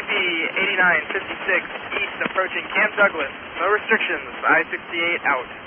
CB 8956 East approaching Camp Douglas. No restrictions. I-68 out.